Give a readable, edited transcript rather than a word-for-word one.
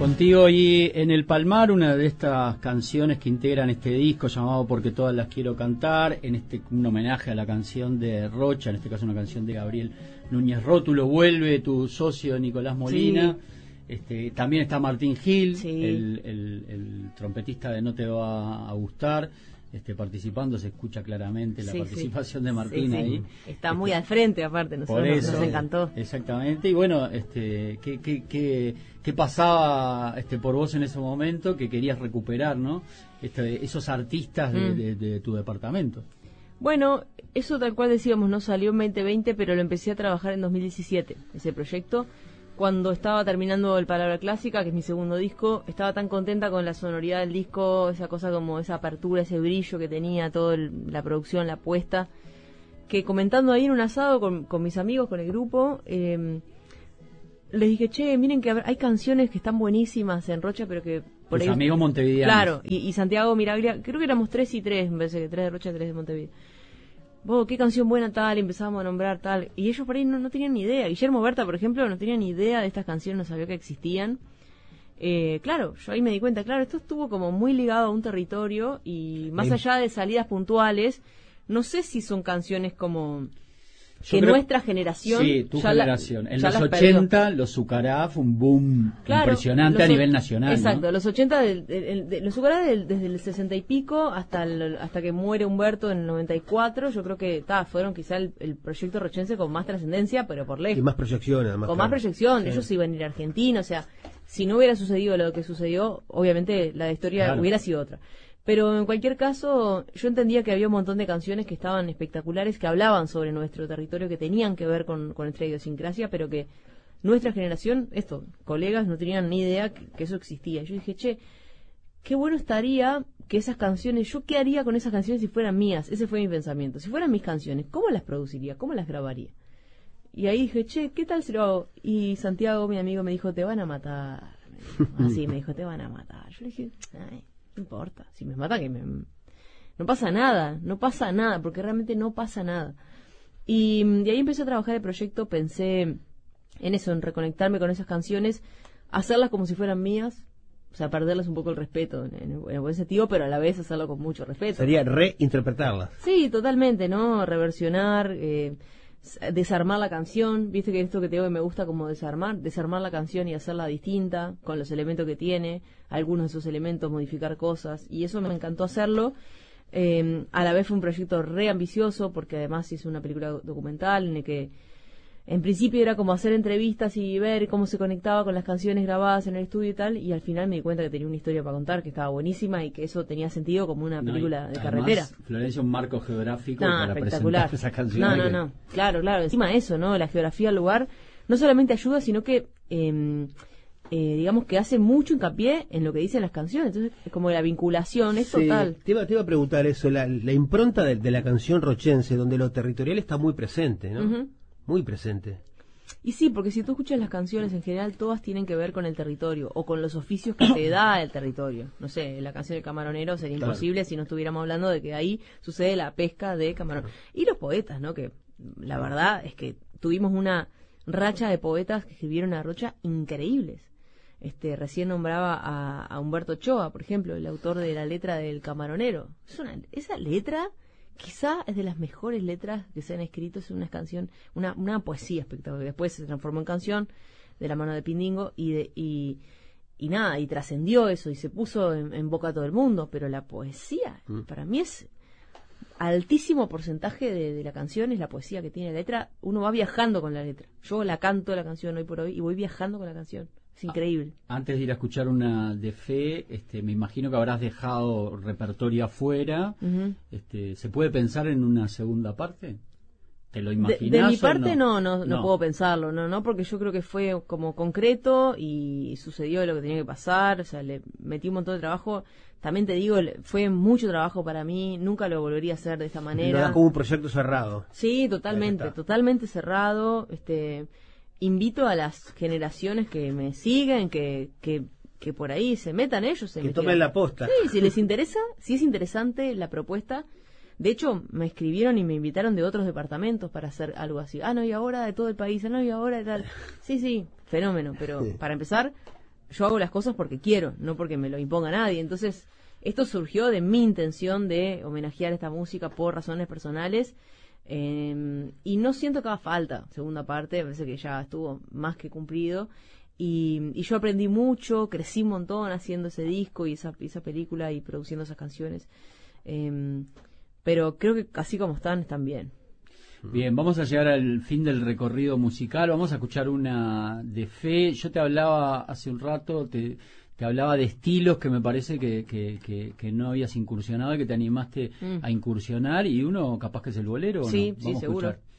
Contigo y en el Palmar, una de estas canciones que integran este disco llamado Porque todas las quiero cantar, un homenaje a la canción de Rocha, en este caso una canción de Gabriel Núñez Rótulo. Vuelve tu socio Nicolás Molina. Sí. También está Martín Gil, sí, el trompetista de No te va a gustar, participando. Se escucha claramente la participación de Martín ahí. Está muy al frente, aparte, nos encantó. Exactamente. Y bueno, ¿qué pasaba por vos en ese momento que querías recuperar, ¿no? Esos artistas de tu departamento. Bueno, eso tal cual decíamos, no salió en 2020, pero lo empecé a trabajar en 2017, ese proyecto. Cuando estaba terminando el Palabra Clásica, que es mi segundo disco, estaba tan contenta con la sonoridad del disco, esa cosa como esa apertura, ese brillo que tenía, toda la producción, la puesta, que comentando ahí en un asado con mis amigos, con el grupo, les dije, che, miren que hay canciones que están buenísimas en Rocha, pero que... por ahí, amigos montevideanos. Claro, y Santiago Miraglia, creo que éramos 3 y 3, me parece que 3 de Rocha, 3 de Montevideo. Qué canción buena tal, y empezábamos a nombrar tal, y ellos por ahí no tenían ni idea. Guillermo Berta, por ejemplo, no tenía ni idea de estas canciones, no sabía que existían. Claro, yo ahí me di cuenta, claro, esto estuvo como muy ligado a un territorio, y más allá de salidas puntuales, no sé si son canciones como... que nuestra generación... Sí, tu generación. En los 80, los Zucará fue un boom impresionante a nivel nacional. Exacto, ¿no? Los 80, los Zucará desde el 60 y pico hasta que muere Humberto en el 94, yo creo que fueron quizá el proyecto rochense con más trascendencia, pero por lejos. Y más proyección, además. Con más proyección, ellos iban a ir a Argentina, o sea, si no hubiera sucedido lo que sucedió, obviamente la historia hubiera sido otra. Pero en cualquier caso, yo entendía que había un montón de canciones que estaban espectaculares, que hablaban sobre nuestro territorio, que tenían que ver con nuestra idiosincrasia, pero que nuestra generación, colegas, no tenían ni idea que eso existía. Yo dije, che, qué bueno estaría que esas canciones, yo qué haría con esas canciones si fueran mías. Ese fue mi pensamiento. Si fueran mis canciones, ¿cómo las produciría? ¿Cómo las grabaría? Y ahí dije, che, ¿qué tal si lo hago? Y Santiago, mi amigo, me dijo, te van a matar. Así me dijo, te van a matar. Yo le dije, ay, no importa, si me mata no pasa nada, porque realmente no pasa nada. Y de ahí empecé a trabajar el proyecto, pensé en eso, en reconectarme con esas canciones, hacerlas como si fueran mías, o sea, perderles un poco el respeto en el buen sentido, pero a la vez hacerlo con mucho respeto. Sería reinterpretarlas. Sí, totalmente, ¿no? Reversionar, desarmar la canción, viste que esto que te digo que me gusta como desarmar la canción y hacerla distinta con los elementos que tiene, algunos de esos elementos modificar cosas, y eso me encantó hacerlo. A la vez fue un proyecto re ambicioso porque además hice una película documental en el que en principio era como hacer entrevistas y ver cómo se conectaba con las canciones grabadas en el estudio y tal, y al final me di cuenta que tenía una historia para contar que estaba buenísima y que eso tenía sentido como una película de carretera. Florencia, un marco geográfico para presentar esas canciones. No, claro, encima de eso, ¿no? La geografía del lugar no solamente ayuda, sino que digamos que hace mucho hincapié en lo que dicen las canciones, entonces es como la vinculación, es total. Te iba a preguntar eso, la impronta de la canción rochense, donde lo territorial está muy presente, ¿no? Uh-huh. Muy presente. Y sí, porque si tú escuchas las canciones en general, todas tienen que ver con el territorio o con los oficios que te da el territorio. No sé, la canción del camaronero sería imposible si no estuviéramos hablando de que ahí sucede la pesca de camarón. Y los poetas, ¿no? Que la verdad es que tuvimos una racha de poetas que escribieron a Rocha increíbles. Recién nombraba a Humberto Ochoa, por ejemplo, el autor de la letra del Camaronero. Esa letra quizá es de las mejores letras que se han escrito. Es una canción, una poesía espectacular. Después se transformó en canción de la mano de Pindingo y trascendió eso y se puso en boca a todo el mundo. Pero la poesía, para mí es altísimo porcentaje de la canción, es la poesía que tiene la letra. Uno va viajando con la letra. Yo la canto la canción hoy por hoy y voy viajando con la canción. Es increíble. Antes de ir a escuchar una de Fe, me imagino que habrás dejado repertorio afuera. Uh-huh. ¿Se puede pensar en una segunda parte? ¿Te lo imaginas? De mi parte no puedo pensarlo, no, porque yo creo que fue como concreto y sucedió lo que tenía que pasar. O sea, le metí un montón de trabajo. También te digo, fue mucho trabajo para mí, nunca lo volvería a hacer de esta manera. Era como un proyecto cerrado. Sí, totalmente cerrado. Invito a las generaciones que me siguen, que por ahí se metan ellos. Que tomen la posta. Sí, si les interesa, si es interesante la propuesta. De hecho, me escribieron y me invitaron de otros departamentos para hacer algo así. No, y ahora de todo el país, no, y ahora de tal. Sí, fenómeno. Pero para empezar, yo hago las cosas porque quiero, no porque me lo imponga nadie. Entonces, esto surgió de mi intención de homenajear esta música por razones personales. Y no siento que haga falta segunda parte, me parece que ya estuvo más que cumplido. Y yo aprendí mucho, crecí un montón haciendo ese disco y esa película y produciendo esas canciones. Pero creo que así como están bien. Bien, vamos a llegar al fin del recorrido musical. Vamos a escuchar una de Fe. Yo te hablaba hace un rato, te hablaba de estilos que me parece que no habías incursionado y que te animaste a incursionar, y uno capaz que es el bolero. Sí, ¿no? sí, seguro.